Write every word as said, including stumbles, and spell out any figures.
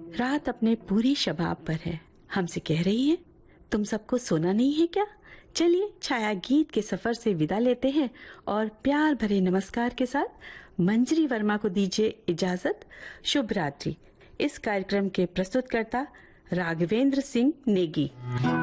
रात अपने पूरी शबाब पर है, हमसे कह रही है तुम सबको सोना नहीं है क्या। चलिए छाया गीत के सफर से विदा लेते हैं और प्यार भरे नमस्कार के साथ मंजरी वर्मा को दीजिए इजाजत। शुभ रात्रि। इस कार्यक्रम के प्रस्तुतकर्ता राघवेंद्र सिंह नेगी।